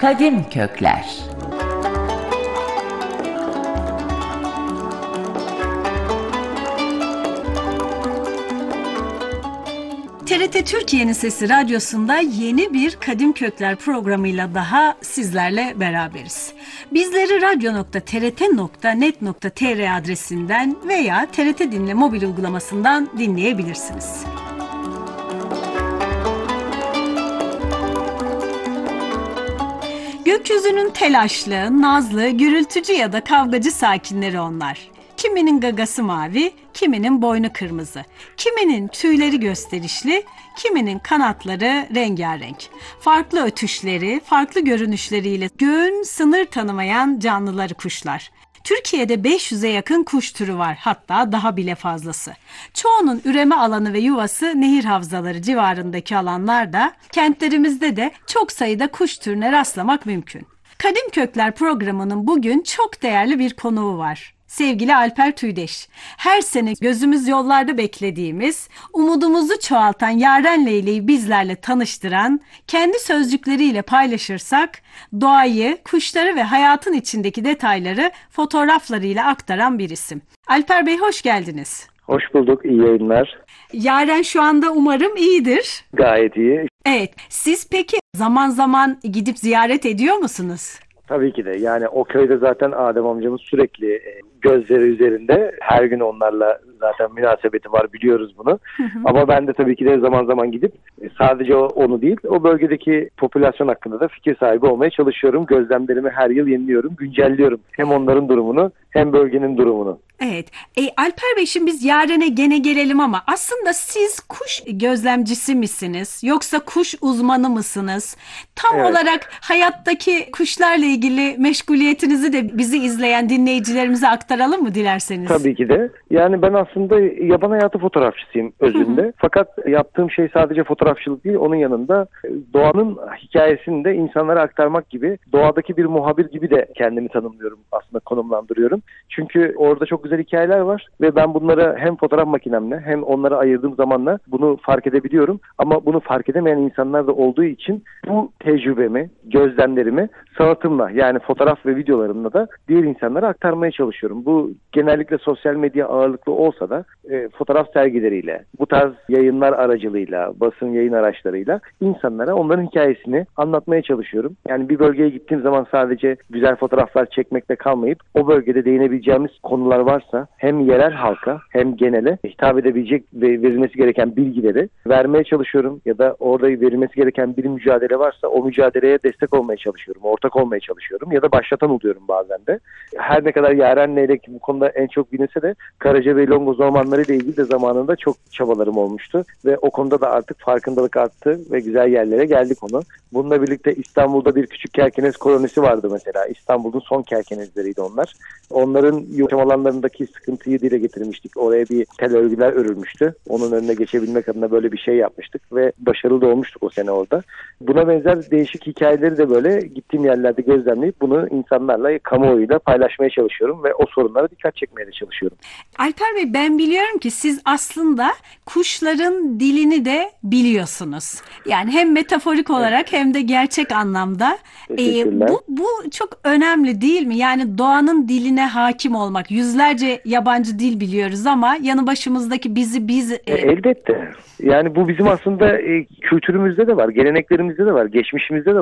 Kadim Kökler. TRT Türkiye'nin Sesi Radyosu'nda yeni bir Kadim Kökler programıyla daha sizlerle beraberiz. Bizleri radyo.trt.net.tr adresinden veya TRT Dinle mobil uygulamasından dinleyebilirsiniz. Gökyüzünün telaşlı, nazlı, gürültücü ya da kavgacı sakinleri onlar. Kiminin gagası mavi, kiminin boynu kırmızı, kiminin tüyleri gösterişli, kiminin kanatları rengarenk. Farklı ötüşleri, farklı görünüşleriyle göğün sınır tanımayan canlıları kuşlar. Türkiye'de 500'e yakın kuş türü var, hatta daha bile fazlası. Çoğunun üreme alanı ve yuvası nehir havzaları civarındaki alanlarda, kentlerimizde de çok sayıda kuş türüne rastlamak mümkün. Kadim Kökler programının bugün çok değerli bir konuğu var. Sevgili Alper Tüydeş, her sene gözümüz yollarda beklediğimiz, umudumuzu çoğaltan Yaren Leyle'yi bizlerle tanıştıran, kendi sözcükleriyle paylaşırsak, doğayı, kuşları ve hayatın içindeki detayları fotoğraflarıyla aktaran bir isim. Alper Bey, hoş geldiniz. Hoş bulduk, iyi yayınlar. Yaren şu anda umarım iyidir. Gayet iyi. Evet, siz peki zaman zaman gidip ziyaret ediyor musunuz? Tabii ki de. Yani o köyde zaten Adem amcamız sürekli gözleri üzerinde. Her gün onlarla zaten münasebeti var, biliyoruz bunu. Ama ben de tabii ki de zaman zaman gidip sadece onu değil, o bölgedeki popülasyon hakkında da fikir sahibi olmaya çalışıyorum. Gözlemlerimi her yıl yeniliyorum, güncelliyorum. Hem onların durumunu hem bölgenin durumunu. Evet. Alper Bey, şimdi biz Yaren'e gene gelelim ama aslında siz kuş gözlemcisi misiniz? Yoksa kuş uzmanı mısınız? Tam olarak hayattaki kuşlarla ilgili meşguliyetinizi de bizi izleyen dinleyicilerimize aktaralım mı dilerseniz? Tabii ki de. Yani ben aslında yaban hayatı fotoğrafçısıyım özünde. Fakat yaptığım şey sadece fotoğrafçılık değil, onun yanında doğanın hikayesini de insanlara aktarmak gibi, doğadaki bir muhabir gibi de kendimi tanımlıyorum, aslında konumlandırıyorum. Çünkü orada çok güzel hikayeler var ve ben bunları hem fotoğraf makinemle hem onlara ayırdığım zamanla bunu fark edebiliyorum. Ama bunu fark edemeyen insanlar da olduğu için bu tecrübemi, gözlemlerimi sanatımla, yani fotoğraf ve videolarımla da diğer insanlara aktarmaya çalışıyorum. Bu genellikle sosyal medya ağırlıklı olsa da fotoğraf sergileriyle, bu tarz yayınlar aracılığıyla, basın yayın araçlarıyla insanlara onların hikayesini anlatmaya çalışıyorum. Yani bir bölgeye gittiğim zaman sadece güzel fotoğraflar çekmekle kalmayıp o bölgede değinebileceğimiz konular varsa hem yerel halka hem genele hitap edebilecek ve verilmesi gereken bilgileri vermeye çalışıyorum. Ya da orada verilmesi gereken bir mücadele varsa o mücadeleye destek olmaya çalışıyorum, ortak olmaya çalışıyorum ya da başlatan oluyorum bazen de. Her ne kadar Yaren Leylek bu konuda en çok bilinse de Karacabey Longoz ormanları ile ilgili de zamanında çok çabalarım olmuştu ve o konuda da artık farkındalık arttı ve güzel yerlere geldik onu. Bununla birlikte İstanbul'da bir küçük kerkenes kolonisi vardı mesela. İstanbul'un son kerkenezleriydi onlar. Onların yaşam alanlarındaki sıkıntıyı dile getirmiştik. Oraya bir tel örgüler örülmüştü. Onun önüne geçebilmek adına böyle bir şey yapmıştık ve başarılı da olmuştuk o sene orada. Buna benzer değişik hikayeleri de böyle gittiğim yerlerde gözlemleyip bunu insanlarla, kamuoyuyla paylaşmaya çalışıyorum ve o sorunlara dikkat çekmeye de çalışıyorum. Alper Bey, ben biliyorum ki siz aslında kuşların dilini de biliyorsunuz. Yani hem metaforik olarak hem de gerçek anlamda. Bu çok önemli değil mi? Yani doğanın diline hakim olmak. Yüzlerce yabancı dil biliyoruz ama yanı başımızdaki biz... Elbette. Yani bu bizim aslında kültürümüzde de var, geleneklerimizde de var, geçmişimizde de